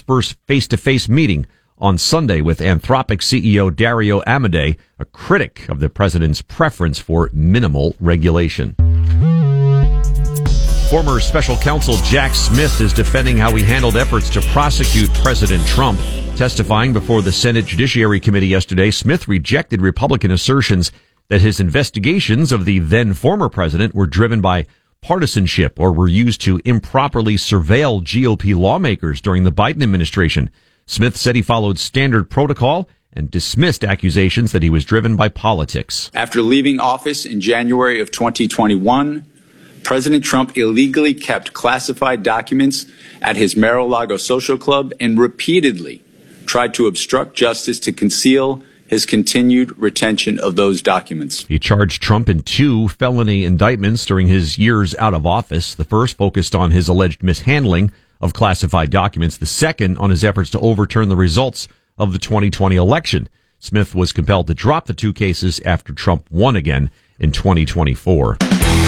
first face-to-face meeting on Sunday with Anthropic CEO Dario Amodei, a critic of the president's preference for minimal regulation. Former special counsel Jack Smith is defending how he handled efforts to prosecute President Trump. Testifying before the Senate Judiciary Committee yesterday, Smith rejected Republican assertions that his investigations of the then former president were driven by partisanship or were used to improperly surveil GOP lawmakers during the Biden administration. Smith said he followed standard protocol and dismissed accusations that he was driven by politics. After leaving office in January of 2021, President Trump illegally kept classified documents at his Mar-a-Lago social club and repeatedly tried to obstruct justice to conceal his continued retention of those documents. He charged Trump in 2 felony indictments during his years out of office. The first focused on his alleged mishandling of classified documents. The second on his efforts to overturn the results of the 2020 election. Smith was compelled to drop the 2 cases after Trump won again in 2024.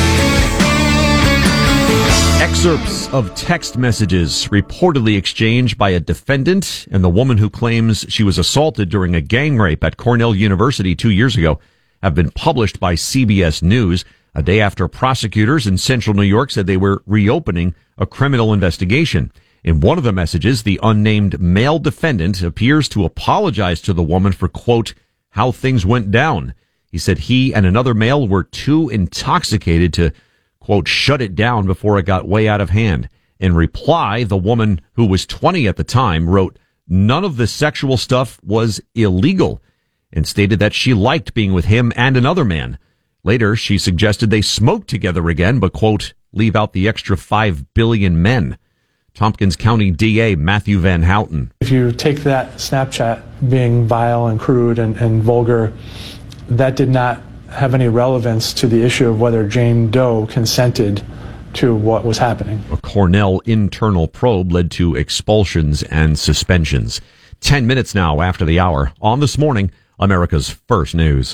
Excerpts of text messages reportedly exchanged by a defendant and the woman who claims she was assaulted during a gang rape at Cornell University 2 years ago have been published by CBS News a day after prosecutors in central New York said they were reopening a criminal investigation. In one of the messages, the unnamed male defendant appears to apologize to the woman for, quote, how things went down. He said he and another male were too intoxicated to, quote, shut it down before it got way out of hand. In reply, the woman, who was 20 at the time, wrote, none of the sexual stuff was illegal, and stated that she liked being with him and another man. Later, she suggested they smoke together again, but, quote, leave out the extra 5 billion men. Tompkins County DA Matthew Van Houten. If you take that Snapchat being vile and crude and vulgar, that did not have any relevance to the issue of whether Jane Doe consented to what was happening. A Cornell internal probe led to expulsions and suspensions. 10 minutes now after the hour on This Morning, America's First News.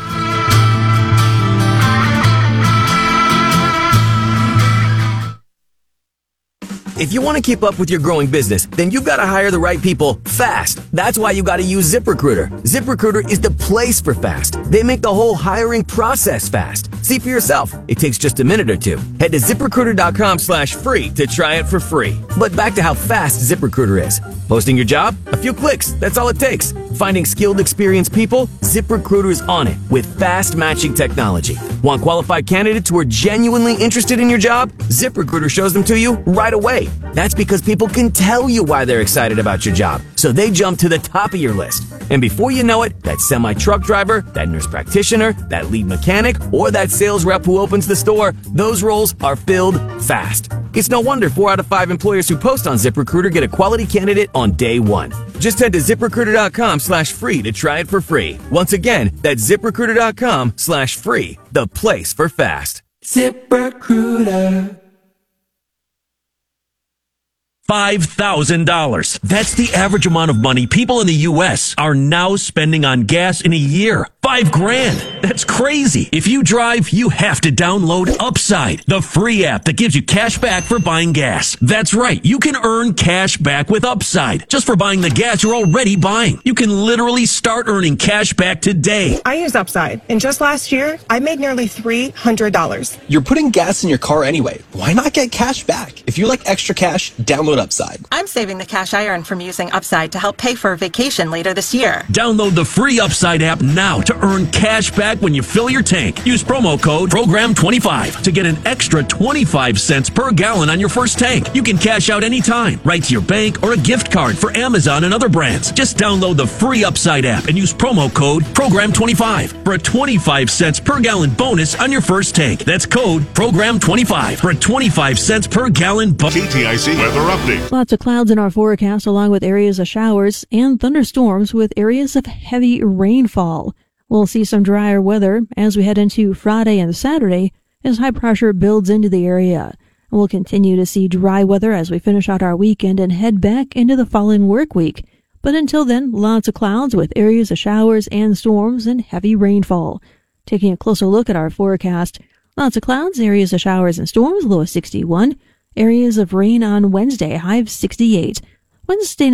If you want to keep up with your growing business, then you've got to hire the right people fast. That's why you got to use ZipRecruiter. ZipRecruiter is the place for fast. They make the whole hiring process fast. See for yourself. It takes just a minute or two. Head to ZipRecruiter.com/free to try it for free. But back to how fast ZipRecruiter is. Posting your job? A few clicks. That's all it takes. Finding skilled, experienced people? ZipRecruiter is on it with fast matching technology. Want qualified candidates who are genuinely interested in your job? ZipRecruiter shows them to you right away. That's because people can tell you why they're excited about your job, so they jump to the top of your list. And before you know it, that semi-truck driver, that nurse practitioner, that lead mechanic, or that sales rep who opens the store, those roles are filled fast. It's no wonder 4 out of 5 employers who post on ZipRecruiter get a quality candidate on day one. Just head to ZipRecruiter.com/free to try it for free. Once again, that's ZipRecruiter.com/free, the place for fast. ZipRecruiter. $5,000. That's the average amount of money people in the U.S. are now spending on gas in a year. $5,000. That's crazy. If you drive, you have to download Upside, the free app that gives you cash back for buying gas. That's right. You can earn cash back with Upside just for buying the gas you're already buying. You can literally start earning cash back today. I use Upside, and just last year, I made nearly $300. You're putting gas in your car anyway. Why not get cash back? If you like extra cash, download Upside. I'm saving the cash I earn from using Upside to help pay for a vacation later this year. Download the free Upside app now to earn cash back when you fill your tank. Use promo code PROGRAM25 to get an extra 25 cents per gallon on your first tank. You can cash out anytime, right to your bank or a gift card for Amazon and other brands. Just download the free Upside app and use promo code PROGRAM25 for a 25 cents per gallon bonus on your first tank. That's code PROGRAM25 for a 25 cents per gallon bonus. TTIC weather update. Lots of clouds in our forecast, along with areas of showers and thunderstorms with areas of heavy rainfall. We'll see some drier weather as we head into Friday and Saturday as high pressure builds into the area. We'll continue to see dry weather as we finish out our weekend and head back into the following work week. But until then, lots of clouds with areas of showers and storms and heavy rainfall. Taking a closer look at our forecast, lots of clouds, areas of showers and storms, low of 61. Areas of rain on Wednesday, high of 68. Wednesday